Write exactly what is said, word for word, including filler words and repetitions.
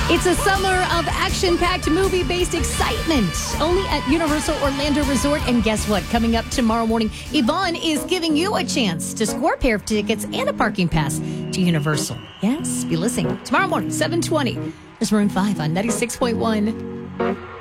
It's a summer of action-packed movie-based excitement only at Universal Orlando Resort. And guess what? Coming up tomorrow morning, Yvonne is giving you a chance to score a pair of tickets and a parking pass to Universal. Yes, be listening tomorrow morning, seven twenty. There's Maroon five on ninety-six point one.